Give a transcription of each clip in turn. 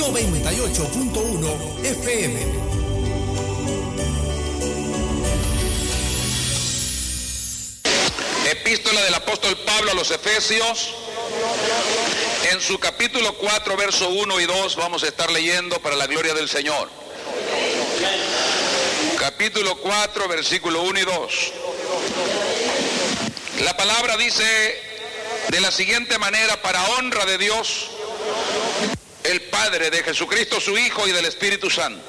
98.1 FM. Epístola del apóstol Pablo a los Efesios, en su capítulo 4, verso 1 y 2, vamos a estar leyendo para la gloria del Señor. Capítulo 4, versículo 1 y 2. La palabra dice de la siguiente manera: para honra de Dios, el Padre, de Jesucristo su Hijo y del Espíritu Santo.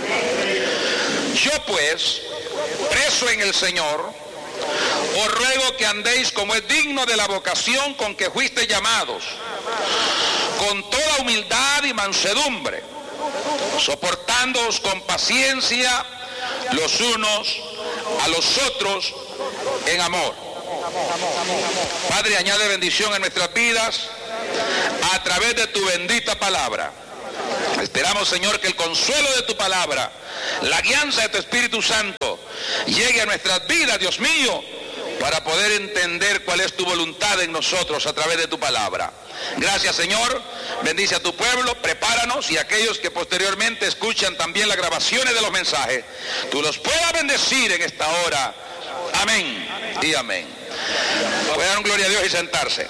Yo pues, preso en el Señor, os ruego que andéis como es digno de la vocación con que fuisteis llamados, con toda humildad y mansedumbre, soportándoos con paciencia los unos a los otros en amor. Padre, añade bendición en nuestras vidas a través de tu bendita palabra. Esperamos, Señor, que el consuelo de tu palabra, la guianza de tu Espíritu Santo, llegue a nuestras vidas, Dios mío, para poder entender cuál es tu voluntad en nosotros a través de tu palabra. Gracias, Señor. Bendice a tu pueblo, prepáranos, y aquellos que posteriormente escuchan también las grabaciones de los mensajes, tú los puedas bendecir en esta hora. Amén y amén. Pueden dar un gloria a Dios y sentarse.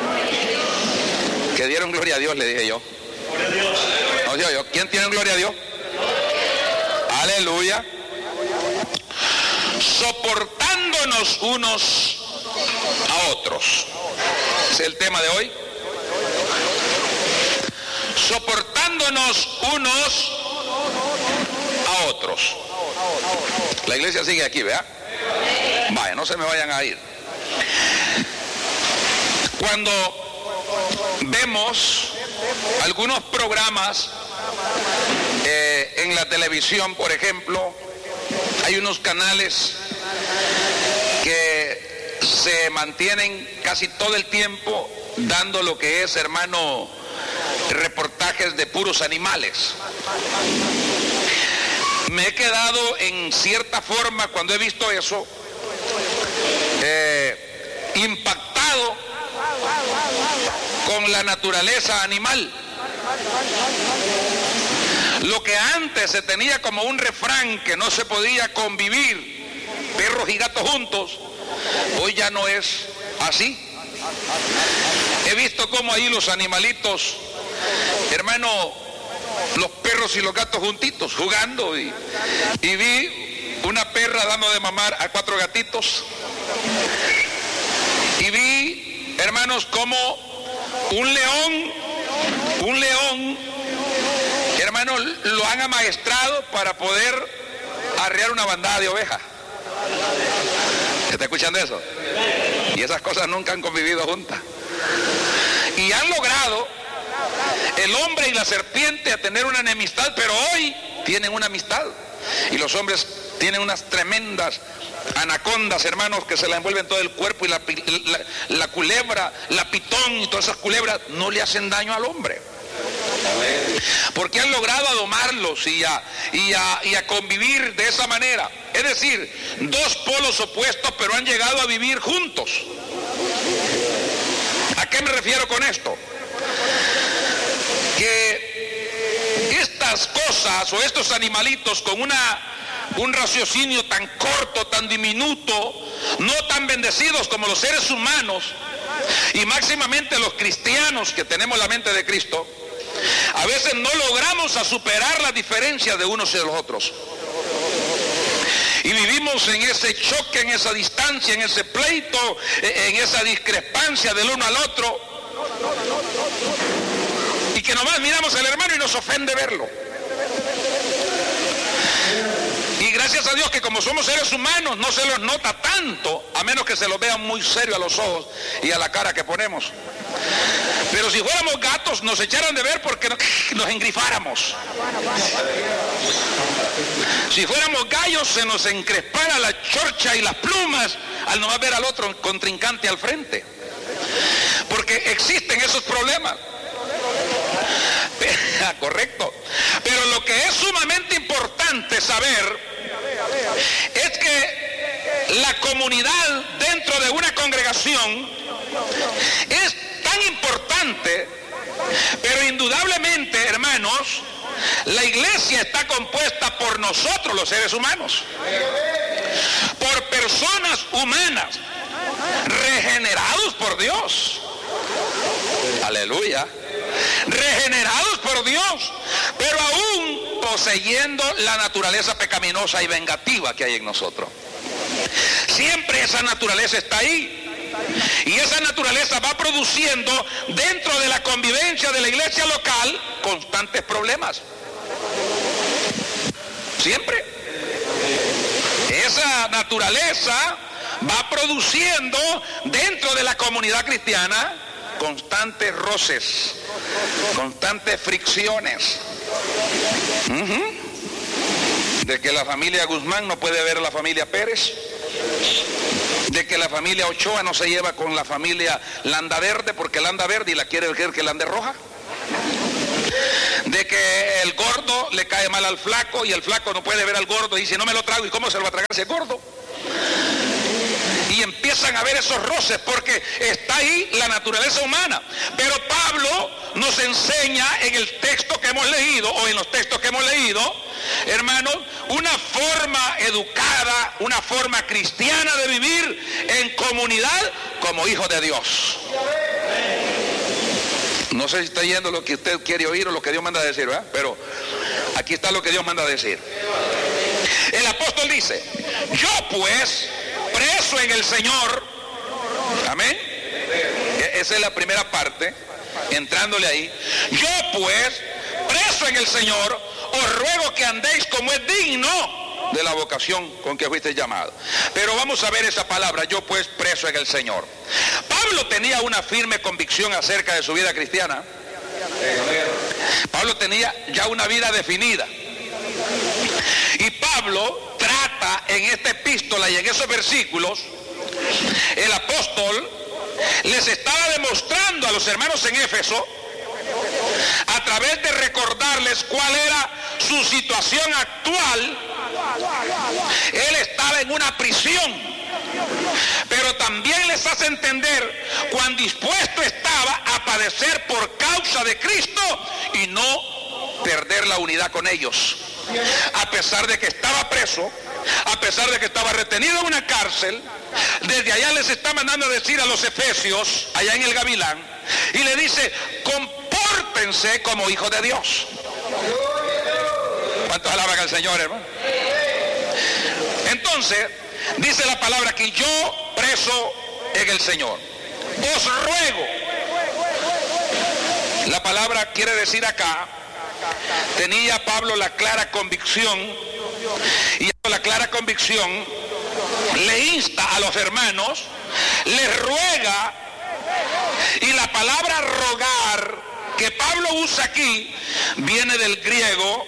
Que dieron gloria a Dios, le dije yo. No, yo. ¿Quién tiene gloria a Dios? Aleluya. Soportándonos unos a otros. Ese es el tema de hoy. Soportándonos unos a otros. La iglesia sigue aquí, ¿verdad? Vaya, no se me vayan a ir. Cuando vemos algunos programas en la televisión, por ejemplo, hay unos canales que se mantienen casi todo el tiempo dando lo que es, hermano, reportajes de puros animales. Me he quedado en cierta forma, cuando he visto eso, impactado con la naturaleza animal. Lo que antes se tenía como un refrán que no se podía convivir perros y gatos juntos, hoy ya no es así. He visto cómo ahí los animalitos, hermano, los perros y los gatos juntitos jugando, y vi una perra dando de mamar a 4 gatitos, y vi, hermanos, como un león, hermanos, lo han amaestrado para poder arrear una bandada de ovejas. ¿Está escuchando eso? Y esas cosas nunca han convivido juntas. Y han logrado el hombre y la serpiente a tener una enemistad, pero hoy tienen una amistad. Y los hombres tienen unas tremendas anacondas, hermanos, que se la envuelven todo el cuerpo, y la culebra, la pitón y todas esas culebras no le hacen daño al hombre. Porque han logrado a domarlos y a convivir de esa manera. Es decir, dos polos opuestos, pero han llegado a vivir juntos. ¿A qué me refiero con esto? Que estas cosas o estos animalitos con un raciocinio tan corto, tan diminuto, no tan bendecidos como los seres humanos, y máximamente los cristianos que tenemos la mente de Cristo, a veces no logramos a superar las diferencias de unos y de los otros. Y vivimos en ese choque, en esa distancia, en ese pleito, en esa discrepancia del uno al otro. Y que nomás miramos al hermano y nos ofende verlo. Y gracias a Dios que como somos seres humanos no se los nota tanto, a menos que se los vean muy serio a los ojos y a la cara que ponemos. Pero si fuéramos gatos nos echaran de ver porque nos engrifáramos. Si fuéramos gallos se nos encrespara la chorcha y las plumas al nomás ver al otro contrincante al frente. Porque existen esos problemas. Correcto. Pero lo que es sumamente importante saber es que la comunidad dentro de una congregación es tan importante Pero indudablemente, hermanos, la iglesia está compuesta por nosotros los seres humanos, por personas humanas, regenerados por Dios. Aleluya. Regenerados por Dios, pero aún poseyendo la naturaleza pecaminosa y vengativa que hay en nosotros. Siempre esa naturaleza está ahí. Y esa naturaleza va produciendo dentro de la convivencia de la iglesia local constantes problemas. Siempre. Esa naturaleza va produciendo dentro de la comunidad cristiana constantes roces, constantes fricciones. De que la familia Guzmán no puede ver a la familia Pérez, de que la familia Ochoa no se lleva con la familia Landaverde porque Landaverde y la quiere ver que Lande Roja, de que el gordo le cae mal al flaco y el flaco no puede ver al gordo y dice no me lo trago, y cómo se lo va a tragar ese gordo. Y empiezan a ver esos roces porque está ahí la naturaleza humana. Pero Pablo nos enseña en el texto que hemos leído, o en los textos que hemos leído, hermanos, una forma educada, una forma cristiana de vivir en comunidad como hijos de Dios. No sé si está yendo lo que usted quiere oír o lo que Dios manda a decir, ¿verdad? Pero aquí está lo que Dios manda a decir. El apóstol dice, yo pues, preso en el Señor, amén, esa es la primera parte, entrándole ahí, yo pues, preso en el Señor, os ruego que andéis como es digno de la vocación con que fuiste llamado. Pero vamos a ver esa palabra, yo pues, preso en el Señor. Pablo tenía una firme convicción acerca de su vida cristiana. Pablo tenía ya una vida definida. Y Pablo trata en esta epístola y en esos versículos, el apóstol les estaba demostrando a los hermanos en Éfeso, a través de recordarles cuál era su situación actual. Él estaba en una prisión, pero también les hace entender cuán dispuesto estaba a padecer por causa de Cristo y no perder la unidad con ellos. A pesar de que estaba preso, a pesar de que estaba retenido en una cárcel, desde allá les está mandando a decir a los efesios, allá en el Gavilán, y le dice, compórtense como hijos de Dios. ¿Cuántos alaban al Señor, hermano? Entonces, dice la palabra aquí, yo preso en el Señor, os ruego. La palabra quiere decir acá, tenía Pablo la clara convicción, y la clara convicción le insta a los hermanos, les ruega, y la palabra rogar que Pablo usa aquí viene del griego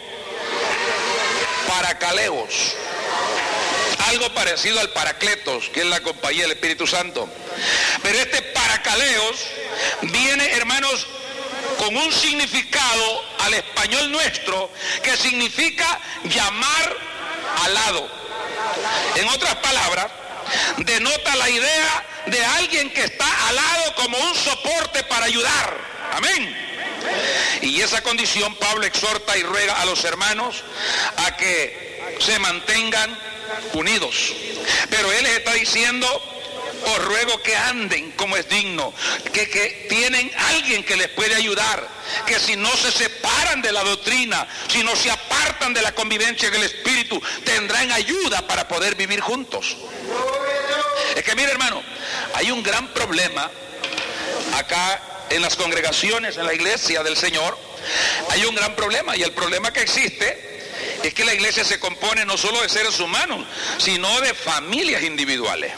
paracaleos, algo parecido al paracletos, que es la compañía del Espíritu Santo. Pero este paracaleos viene, hermanos, con un significado al español nuestro que significa llamar al lado. En otras palabras, denota la idea de alguien que está al lado como un soporte para ayudar. Amén. Y esa condición Pablo exhorta y ruega a los hermanos a que se mantengan unidos. Pero él les está diciendo, os ruego que anden como es digno, que tienen alguien que les puede ayudar, que si no se separan de la doctrina, si no se apartan de la convivencia del Espíritu, tendrán ayuda para poder vivir juntos. Es que mire, hermano, hay un gran problema acá en las congregaciones, en la iglesia del Señor. Hay un gran problema, y el problema que existe es que la iglesia se compone no solo de seres humanos, sino de familias individuales.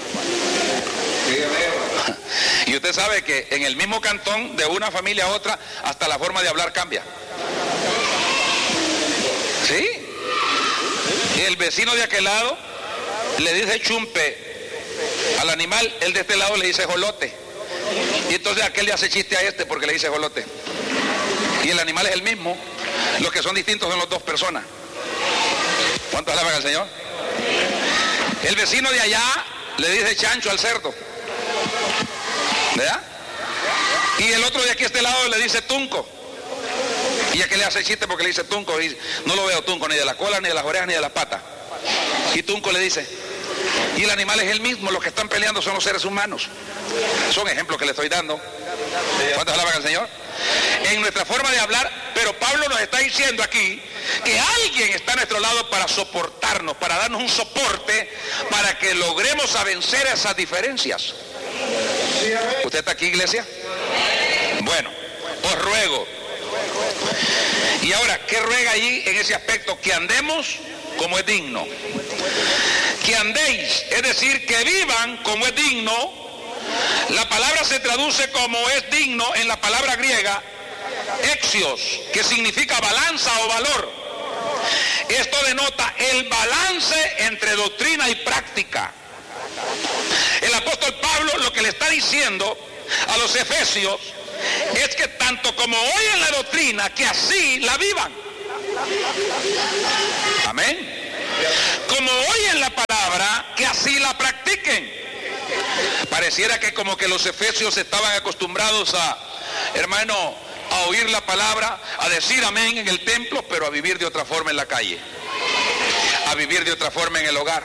Y usted sabe que en el mismo cantón, de una familia a otra, hasta la forma de hablar cambia. ¿Sí? Y el vecino de aquel lado le dice chumpe al animal, el de este lado le dice jolote. Y entonces aquel le hace chiste a este porque le dice jolote. Y el animal es el mismo. Los que son distintos son las dos personas. ¿Cuántos alaban al Señor? El vecino de allá le dice chancho al cerdo. ¿Verdad? Y el otro de aquí a este lado le dice tunco. Y aquel le hace chiste porque le dice tunco. Y no lo veo tunco ni de la cola, ni de las orejas, ni de las patas. Y tunco le dice. Y el animal es el mismo. Los que están peleando son los seres humanos. Son ejemplos que le estoy dando. ¿Cuántos alaban al Señor? En nuestra forma de hablar. Pero Pablo nos está diciendo aquí que alguien está a nuestro lado para soportarnos, para darnos un soporte, para que logremos vencer esas diferencias. ¿Usted está aquí, iglesia? Bueno, os ruego. Y ahora, ¿qué ruega allí en ese aspecto? Que andemos como es digno. Que andéis, es decir, que vivan como es digno. La palabra se traduce como es digno en la palabra griega, exios, que significa balanza o valor. Esto denota el balance entre doctrina y práctica. El apóstol Pablo lo que le está diciendo a los efesios es que tanto como oyen la doctrina, que así la vivan. Amén. Como oyen la palabra, que así la practiquen. Pareciera que como que los efesios estaban acostumbrados a, hermano, a oír la palabra, a decir amén en el templo, pero a vivir de otra forma en la calle, a vivir de otra forma en el hogar.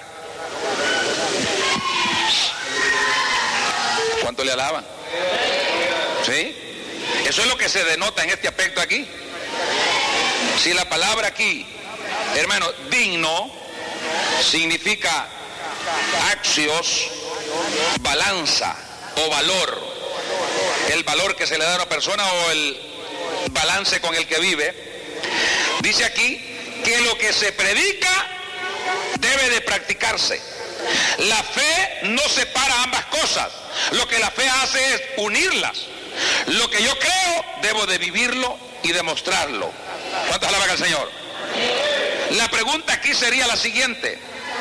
¿Cuánto le alaban? ¿Sí? Eso es lo que se denota en este aspecto aquí. Si la palabra aquí, hermano, digno, significa axios, balanza o valor, el valor que se le da a una persona o el balance con el que vive, dice aquí que lo que se predica debe de practicarse. La fe no separa ambas cosas. Lo que la fe hace es unirlas. Lo que yo creo, debo de vivirlo y demostrarlo. ¿Cuántas alaban al Señor? La pregunta aquí sería la siguiente.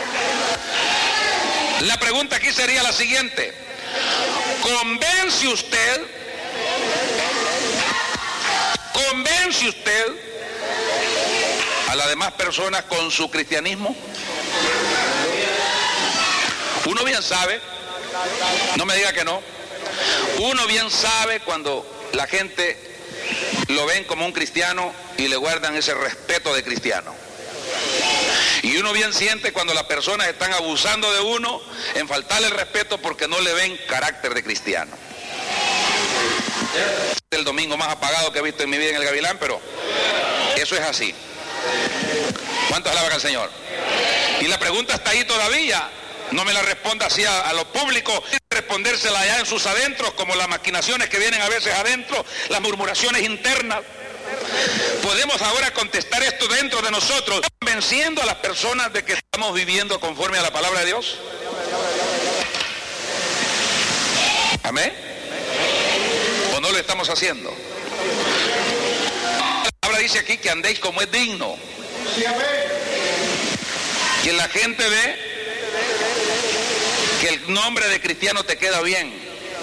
¿Convence usted a las demás personas con su cristianismo? Uno bien sabe, no me diga que no, uno bien sabe cuando la gente lo ven como un cristiano y le guardan ese respeto de cristiano. Y uno bien siente cuando las personas están abusando de uno en faltarle el respeto porque no le ven carácter de cristiano. Es el domingo más apagado que he visto en mi vida en el Gavilán, pero eso es así. ¿Cuántos alaban al Señor? Y la pregunta está ahí todavía. No me la responda así a lo público, respondérsela allá en sus adentros, como las maquinaciones que vienen a veces adentro, las murmuraciones internas. Podemos ahora contestar esto dentro de nosotros, convenciendo a las personas de que estamos viviendo conforme a la palabra de Dios. ¿Amén? ¿O no lo estamos haciendo? La palabra dice aquí que andéis como es digno. Que la gente ve que el nombre de cristiano te queda bien.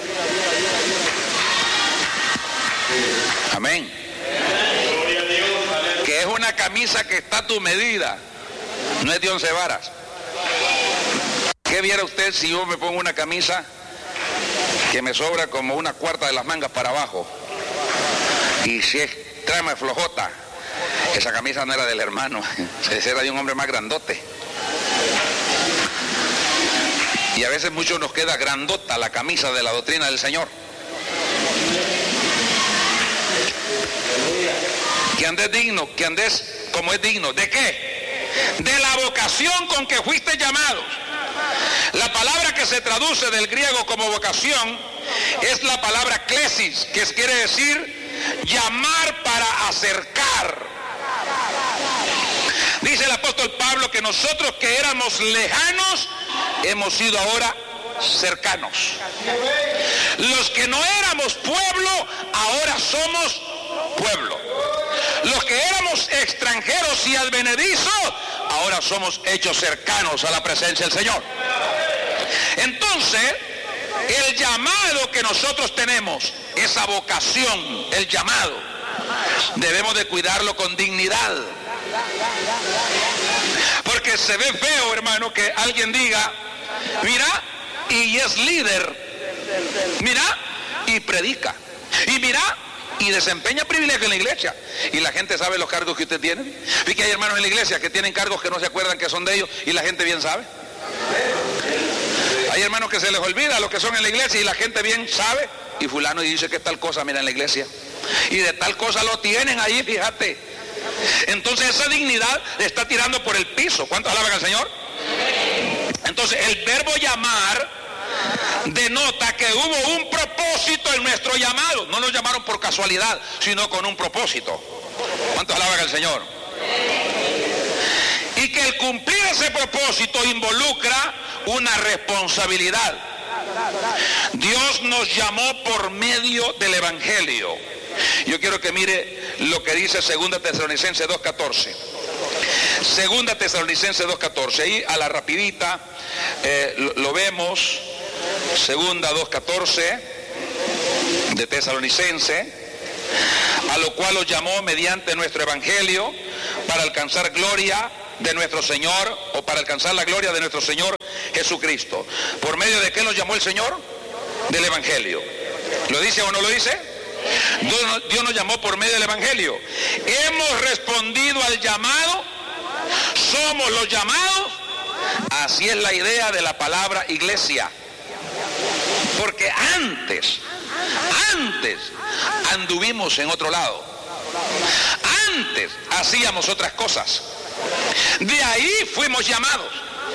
Amén. Que es una camisa que está a tu medida, no es de 11 varas. ¿Qué viera usted si yo me pongo una camisa que me sobra como una cuarta de las mangas para abajo? Y si es trama flojota, esa camisa no era del hermano, esa era de un hombre más grandote. Y a veces mucho nos queda grandota la camisa de la doctrina del Señor. Que andes digno, que andes como es digno. ¿De qué? De la vocación con que fuiste llamados. La palabra que se traduce del griego como vocación es la palabra klesis, que quiere decir llamar para acercar. Dice el apóstol Pablo que nosotros que éramos lejanos hemos sido ahora cercanos. Los que no éramos pueblo ahora somos pueblo. Los que éramos extranjeros y advenedizos ahora somos hechos cercanos a la presencia del Señor. Entonces, el llamado que nosotros tenemos, esa vocación, el llamado, debemos de cuidarlo con dignidad. Porque se ve feo, hermano, que alguien diga, mira, y es líder, mira, y predica. Y mira, y desempeña privilegio en la iglesia. Y la gente sabe los cargos que usted tiene. Y que hay hermanos en la iglesia que tienen cargos que no se acuerdan que son de ellos y la gente bien sabe. Hay hermanos que se les olvida lo que son en la iglesia y la gente bien sabe. Y fulano dice que es tal cosa, mira, en la iglesia. Y de tal cosa lo tienen ahí, fíjate. Entonces esa dignidad le está tirando por el piso. ¿Cuántos alaban al Señor? Entonces el verbo llamar denota que hubo un propósito en nuestro llamado. No nos llamaron por casualidad, sino con un propósito. ¿Cuántos alaban al Señor? Y que el cumplir ese propósito involucra una responsabilidad. Dios nos llamó por medio del Evangelio. Yo quiero que mire lo que dice 2 Tesalonicenses 2:14. 2 Tesalonicenses 2:14. Ahí a la rapidita lo vemos. 2:14 de Tesalonicense, a lo cual los llamó mediante nuestro Evangelio para alcanzar gloria de nuestro Señor, o para alcanzar la gloria de nuestro Señor Jesucristo. ¿Por medio de qué nos llamó el Señor? Del Evangelio. ¿Lo dice o no lo dice? Dios nos llamó por medio del Evangelio. Hemos respondido al llamado, somos los llamados. Así es la idea de la palabra iglesia. Porque antes anduvimos en otro lado. Antes hacíamos otras cosas. De ahí fuimos llamados.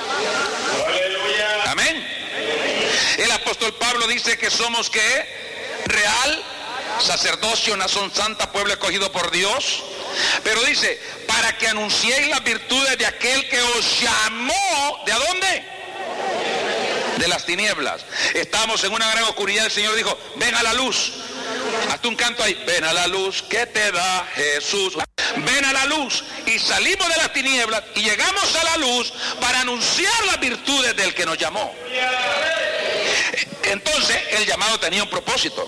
Amén. El apóstol Pablo dice que somos ¿qué? Real sacerdocio, nación santa, pueblo escogido por Dios. Pero dice, para que anunciéis las virtudes de aquel que os llamó. ¿De a dónde? De las tinieblas. Estábamos en una gran oscuridad. El Señor dijo, ven a la luz. Hazte un canto ahí. Ven a la luz que te da Jesús. Ven a la luz. Y salimos de las tinieblas y llegamos a la luz para anunciar las virtudes del que nos llamó. Entonces el llamado tenía un propósito: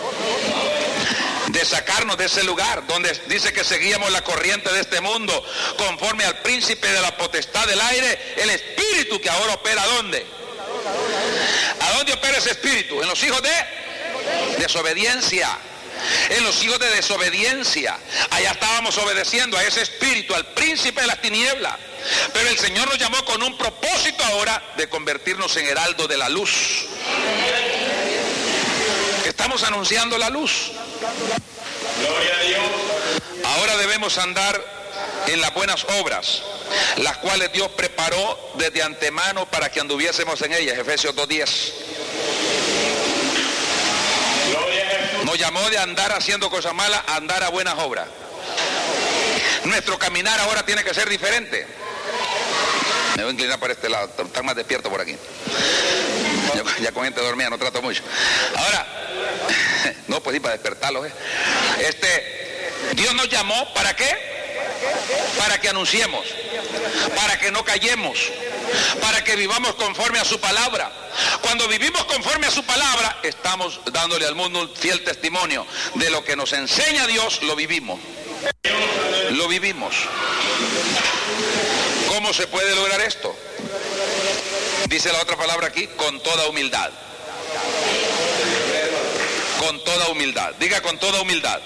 de sacarnos de ese lugar donde dice que seguíamos la corriente de este mundo, conforme al príncipe de la potestad del aire, el espíritu que ahora opera. ¿A dónde? ¿A dónde opera ese espíritu? En los hijos de desobediencia. En los hijos de desobediencia. Allá estábamos obedeciendo a ese espíritu, al príncipe de las tinieblas. Pero el Señor nos llamó con un propósito ahora de convertirnos en heraldo de la luz. Estamos anunciando la luz. Gloria a Dios. Ahora debemos andar en las buenas obras, las cuales Dios preparó desde antemano para que anduviésemos en ellas. Efesios 2:10. Nos llamó de andar haciendo cosas malas a andar a buenas obras. Nuestro caminar ahora tiene que ser diferente. Me voy a inclinar para este lado, están más despierto por aquí. Ya con gente dormida no trato mucho. Ahora, no, pues sí, para despertarlos. Dios nos llamó, ¿para qué? Para que anunciemos, para que no callemos, para que vivamos conforme a su palabra. Cuando vivimos conforme a su palabra, estamos dándole al mundo un fiel testimonio de lo que nos enseña Dios. Lo vivimos. Lo vivimos. ¿Cómo se puede lograr esto? Dice la otra palabra aquí, con toda humildad. Con toda humildad. Diga, con toda humildad.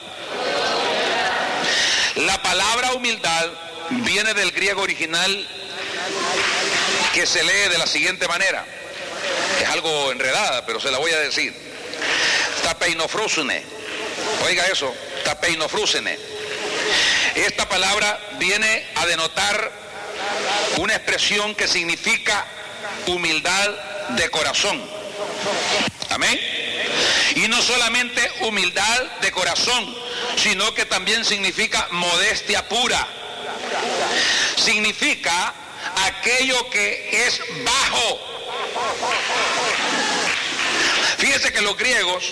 La palabra humildad viene del griego original, que se lee de la siguiente manera. Es algo enredada, pero se la voy a decir. Tapeinofrusene. Oiga eso, tapeinofrusene. Esta palabra viene a denotar una expresión que significa humildad de corazón. Amén. Y no solamente humildad de corazón, sino que también significa modestia pura. Significa aquello que es bajo. Fíjese que los griegos,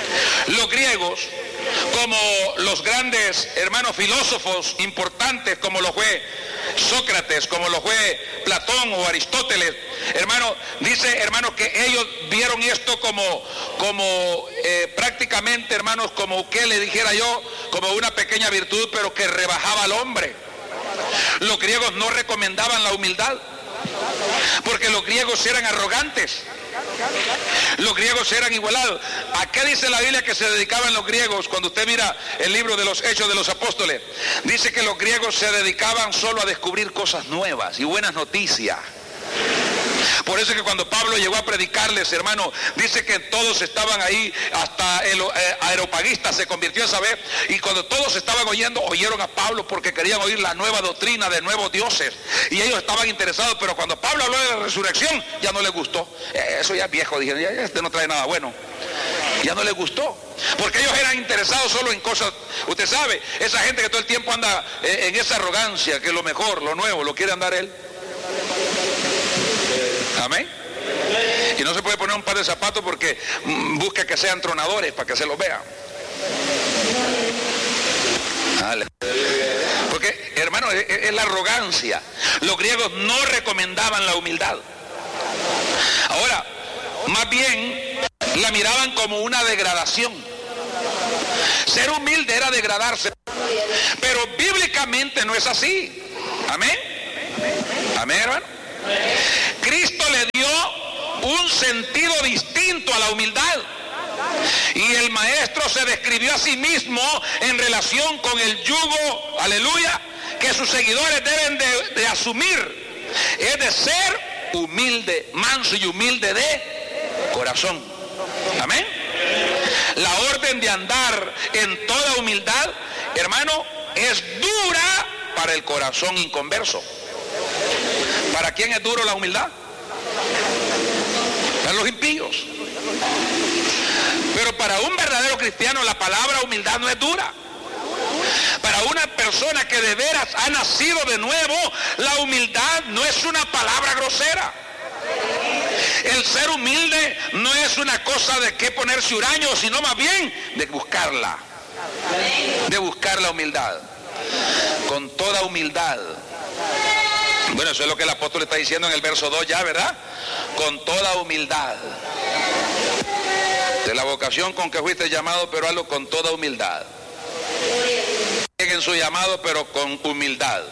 como los grandes hermanos filósofos importantes, como lo fue Sócrates, como lo fue Platón o Aristóteles, hermano, dice, hermanos, que ellos vieron esto como prácticamente, hermanos, como que le dijera yo, como una pequeña virtud, pero que rebajaba al hombre. Los griegos no recomendaban la humildad, porque los griegos eran arrogantes. Los griegos eran igualados. ¿A qué dice la Biblia que se dedicaban los griegos? Cuando usted mira el libro de los Hechos de los Apóstoles, dice que los griegos se dedicaban solo a descubrir cosas nuevas y buenas noticias. Por eso es que cuando Pablo llegó a predicarles, hermano, dice que todos estaban ahí, hasta el areopagista se convirtió esa vez, y cuando todos estaban oyendo, oyeron a Pablo porque querían oír la nueva doctrina de nuevos dioses, y ellos estaban interesados, pero cuando Pablo habló de la resurrección, ya no les gustó. Eso ya es viejo, dijeron, ya este no trae nada bueno. Ya no les gustó, porque ellos eran interesados solo en cosas, usted sabe, esa gente que todo el tiempo anda en esa arrogancia, que lo mejor, lo nuevo, lo quiere andar él. Amén. Y no se puede poner un par de zapatos porque busca que sean tronadores para que se los vean. Porque, hermano, es la arrogancia. Los griegos no recomendaban la humildad. Ahora, más bien la miraban como una degradación. Ser humilde era degradarse. Pero bíblicamente no es así. Amén. Amén, hermano. Cristo le dio un sentido distinto a la humildad, y el maestro se describió a sí mismo en relación con el yugo, aleluya, que sus seguidores deben de asumir, es de ser humilde, manso y humilde de corazón. Amén. La orden de andar en toda humildad, hermano, es dura para el corazón inconverso. ¿Para quién es duro la humildad? Para los impíos. Pero para un verdadero cristiano la palabra humildad no es dura. Para una persona que de veras ha nacido de nuevo, la humildad no es una palabra grosera. El ser humilde no es una cosa de que ponerse huraño, sino más bien de buscarla. De buscar la humildad. Con toda humildad. Bueno, eso es lo que el apóstol está diciendo en el verso 2 ya, ¿verdad? Con toda humildad. De la vocación con que fuiste llamado, pero hazlo con toda humildad. En su llamado, pero con humildad.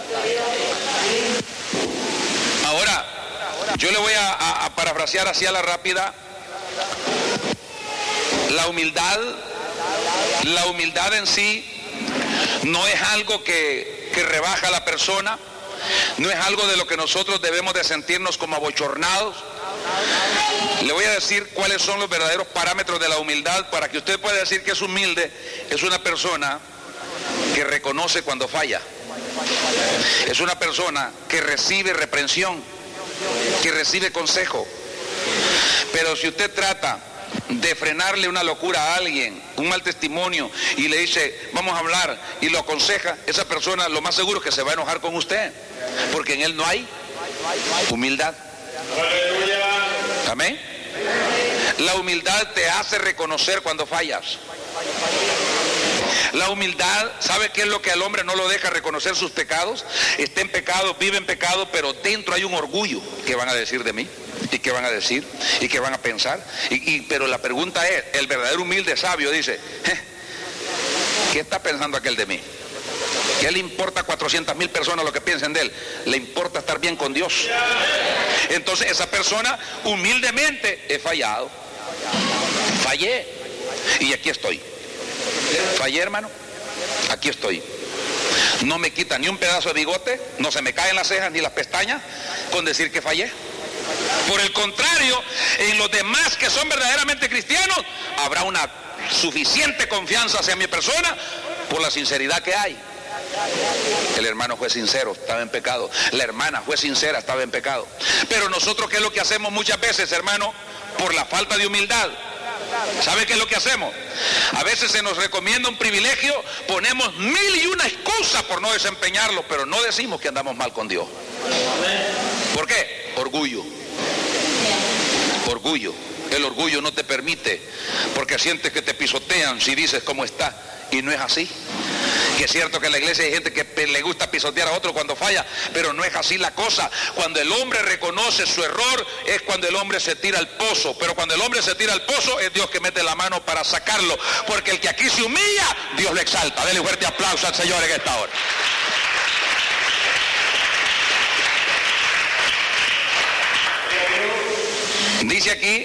Ahora, yo le voy a parafrasear así a la rápida. La humildad en sí no es algo que rebaja a la persona. No es algo de lo que nosotros debemos de sentirnos como abochornados. Le voy a decir cuáles son los verdaderos parámetros de la humildad para que usted pueda decir que es humilde. Es una persona que reconoce cuando falla. Es una persona que recibe reprensión, que recibe consejo. Pero si usted trata de frenarle una locura a alguien, un mal testimonio, y le dice, vamos a hablar, y lo aconseja, esa persona lo más seguro es que se va a enojar con usted, porque en él no hay humildad. Amén. La humildad te hace reconocer cuando fallas. La humildad, ¿sabe qué es lo que al hombre no lo deja reconocer sus pecados? Está en pecado, vive en pecado, pero dentro hay un orgullo. ¿Qué van a decir de mí? ¿Y qué van a decir? ¿Y qué van a pensar? Pero la pregunta es, el verdadero humilde sabio dice, ¿qué está pensando aquel de mí? ¿Qué le importa a 400,000 personas lo que piensen de él? Le importa estar bien con Dios. Entonces esa persona humildemente, he fallado, fallé, y aquí estoy. Fallé, hermano, aquí estoy. No me quita ni un pedazo de bigote, no se me caen las cejas ni las pestañas con decir que fallé. Por el contrario, en los demás que son verdaderamente cristianos, habrá una suficiente confianza hacia mi persona por la sinceridad que hay. El hermano fue sincero, estaba en pecado. La hermana fue sincera, estaba en pecado. Pero nosotros, ¿qué es lo que hacemos muchas veces, hermano? Por la falta de humildad. ¿Sabe qué es lo que hacemos? A veces se nos recomienda un privilegio, ponemos 1001 excusas por no desempeñarlo, pero no decimos que andamos mal con Dios. ¿Por qué? Orgullo. Orgullo. El orgullo no te permite, porque sientes que te pisotean si dices cómo está, y no es así. Que es cierto que en la iglesia hay gente que le gusta pisotear a otro cuando falla, pero no es así la cosa. Cuando el hombre reconoce su error es cuando el hombre se tira al pozo, pero cuando el hombre se tira al pozo es Dios que mete la mano para sacarlo, porque el que aquí se humilla, Dios lo exalta. Denle un fuerte aplauso al Señor en esta hora. Dice aquí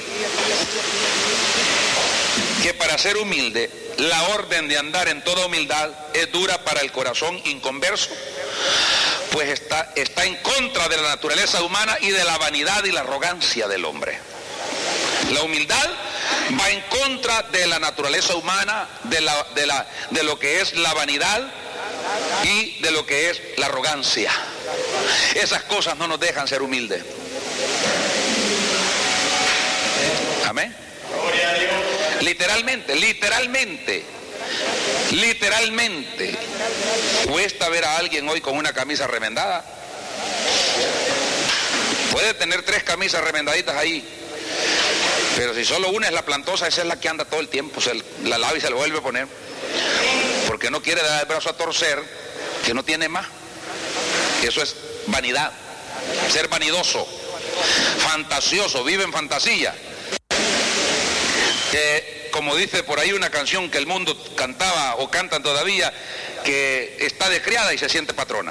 que para ser humilde, la orden de andar en toda humildad es dura para el corazón inconverso, pues está en contra de la naturaleza humana y de la vanidad y la arrogancia del hombre. La humildad va en contra de la naturaleza humana, de lo que es la vanidad y de lo que es la arrogancia. Esas cosas no nos dejan ser humildes. Amén. Literalmente, cuesta ver a alguien hoy con una camisa remendada. Puede tener 3 camisas remendaditas ahí, pero si solo una es la plantosa, esa es la que anda todo el tiempo, se la lava y se la vuelve a poner, porque no quiere dar el brazo a torcer, que no tiene más. Eso es vanidad, ser vanidoso, fantasioso, vive en fantasía. Como dice por ahí una canción que el mundo cantaba o cantan todavía, que está descriada y se siente patrona.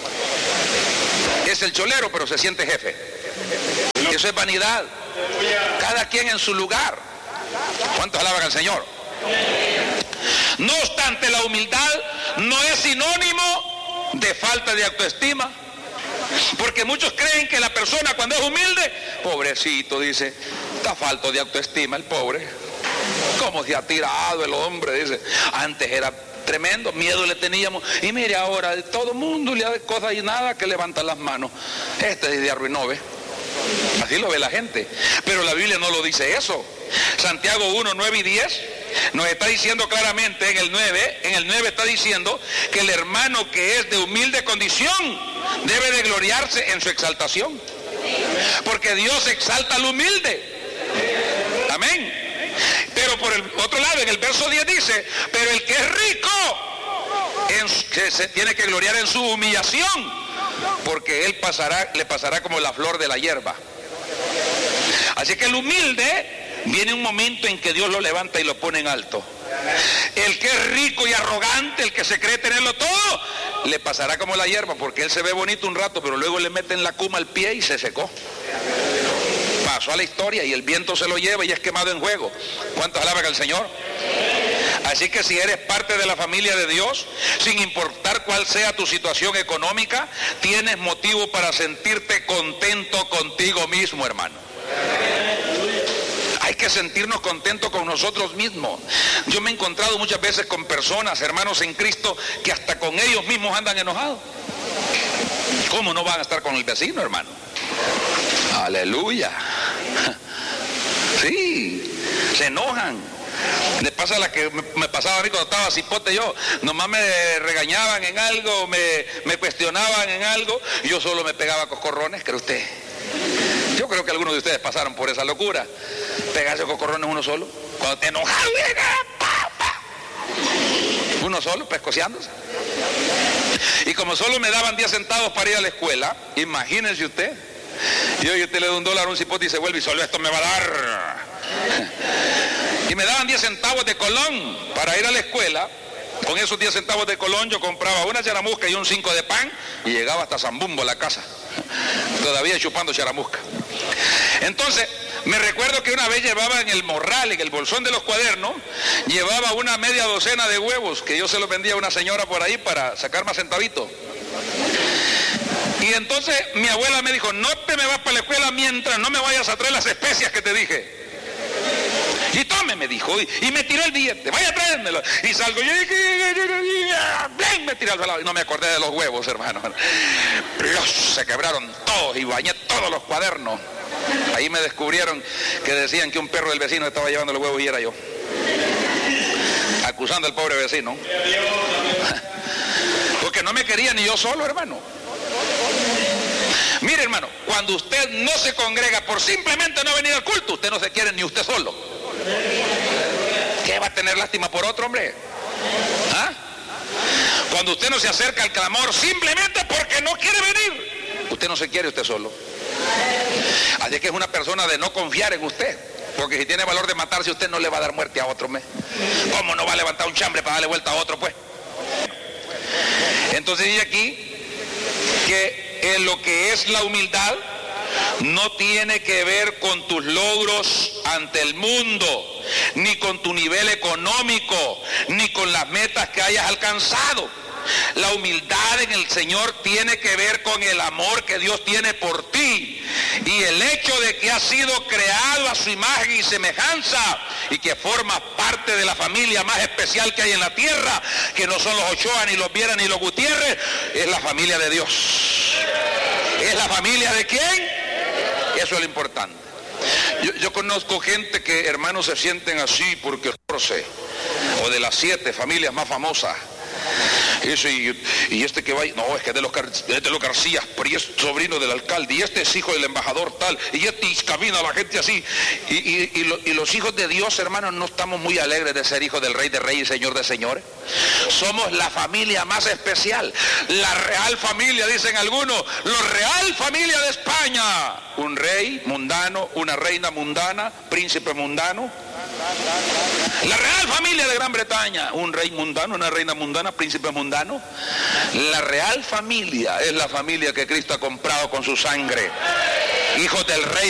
Es el cholero, pero se siente jefe. Eso es vanidad. Cada quien en su lugar. ¿Cuántos alaban al Señor? No obstante, la humildad no es sinónimo de falta de autoestima, porque muchos creen que la persona cuando es humilde, pobrecito, dice, está falto de autoestima el pobre. ¿Cómo se ha tirado el hombre? Dice, antes era tremendo, miedo le teníamos, y mire ahora, todo el mundo le da cosas y nada que levanta las manos. Este se arruinó, ¿ve? Así lo ve la gente, pero la Biblia no lo dice eso. Santiago 1, 9 y 10 nos está diciendo claramente en el 9 está diciendo que el hermano que es de humilde condición debe de gloriarse en su exaltación, porque Dios exalta al humilde. Amén. Pero por el otro lado, en el verso 10 dice, pero el que es rico que se tiene que gloriar en su humillación, porque él le pasará como la flor de la hierba. Así que el humilde, viene un momento en que Dios lo levanta y lo pone en alto. El que es rico y arrogante, el que se cree tenerlo todo, le pasará como la hierba, porque él se ve bonito un rato, pero luego le meten la cuma al pie y se secó. Pasó a la historia y el viento se lo lleva y es quemado en fuego. ¿Cuántos alaban al Señor? Así que si eres parte de la familia de Dios, sin importar cuál sea tu situación económica, tienes motivo para sentirte contento contigo mismo, hermano. Hay que sentirnos contentos con nosotros mismos. Yo me he encontrado muchas veces con personas, hermanos en Cristo, que hasta con ellos mismos andan enojados. ¿Cómo no van a estar con el vecino, hermano? Aleluya. Sí, se enojan. Le pasa a la que me pasaba a mí cuando estaba cipote yo. Nomás me regañaban en algo, me cuestionaban en algo, y yo solo me pegaba coscorrones, ¿cree usted? Yo creo que algunos de ustedes pasaron por esa locura. Pegarse coscorrones uno solo. Cuando te enojas, uno solo, pescociándose. Y como solo me daban 10 centavos para ir a la escuela, imagínense usted. Y hoy usted le da $1 a un cipote y se vuelve y solo esto me va a dar. Y me daban 10 centavos de colón para ir a la escuela. Con esos 10 centavos de colón yo compraba una charamusca y un 5 de pan y llegaba hasta Zambumbo, la casa, todavía chupando charamusca. Entonces me recuerdo que una vez llevaba en el morral, en el bolsón de los cuadernos, llevaba una media docena de huevos que yo se los vendía a una señora por ahí para sacar más centavitos. Y entonces mi abuela me dijo, no te me vas para la escuela mientras no me vayas a traer las especias que te dije. Y tome, me dijo, y me tiró el billete, vaya a traérmelo. Y salgo, yo dije, me tiré al lado y no me acordé de los huevos, hermano. Se quebraron todos y bañé todos los cuadernos. Ahí me descubrieron que decían que un perro del vecino estaba llevando los huevos y era yo. Acusando al pobre vecino. Porque no me quería ni yo solo, hermano. Mire, hermano, cuando usted no se congrega por simplemente no venir al culto, usted no se quiere ni usted solo. ¿Qué va a tener lástima por otro, hombre? ¿Ah? Cuando usted no se acerca al clamor simplemente porque no quiere venir, usted no se quiere usted solo. Así que es una persona de no confiar en usted, porque si tiene valor de matarse, usted no le va a dar muerte a otro. ¿Cómo no va a levantar un chambre para darle vuelta a otro, pues? Entonces dice aquí que en lo que es la humildad no tiene que ver con tus logros ante el mundo, ni con tu nivel económico, ni con las metas que hayas alcanzado. La humildad en el Señor tiene que ver con el amor que Dios tiene por ti y el hecho de que has sido creado a su imagen y semejanza y que formas parte de la familia más especial que hay en la tierra, que no son los Ochoa, ni los Viera, ni los Gutiérrez, es la familia de Dios. ¿Es la familia de quién? Eso es lo importante. Yo conozco gente que, hermanos, se sienten así porque 14 o de las 7 familias más famosas. Eso, y este que va, no, es que es de los Garcías, pero y es sobrino del alcalde, y este es hijo del embajador tal, y este camina a la gente así. Y los hijos de Dios, hermanos, no estamos muy alegres de ser hijos del Rey de Reyes y Señor de Señores. Somos la familia más especial, la real familia, dicen algunos, la real familia de España. Un rey mundano, una reina mundana, príncipe mundano. La real familia de Gran Bretaña, un rey mundano, una reina mundana, príncipe mundano. La real familia es la familia que Cristo ha comprado con su sangre. Hijos del Rey